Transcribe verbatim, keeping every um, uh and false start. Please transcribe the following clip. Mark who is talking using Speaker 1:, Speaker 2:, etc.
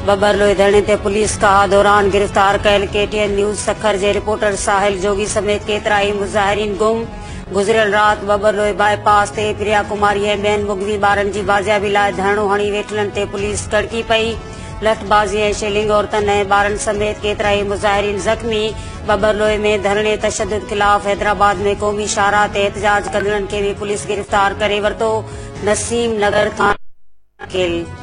Speaker 1: बबरलोई धरणे ते पुलिस का दौरान गिरफ्तार कयल केटीएन न्यूज़ सखर जे रिपोर्टर साहिल जोगी समेत केतिरा ई मुज़ाहिरीन गुम। गुज़रियल रात बबरलोई बाईपास ते प्रिया कुमारी ऐं ॿियनि मुग़वी ॿारनि जी बाज़ियाबी लाइ धरणो हणी वेठलनि ते पुलिस कड़की पई। लठबाज़ी ऐं शेलिंग औरतनि ऐं ॿारनि समेत केतिरा ई मुज़ाहिरीन ज़ख़्मी। बबरलोई में धरणे तशद्दुद ख़िलाफ़ हैदराबाद में क़ौमी शाहराह ते एहतजाज कंदड़नि खे बि पुलिस गिरफ़्तार करे वरितो। नसीम नगर थाणे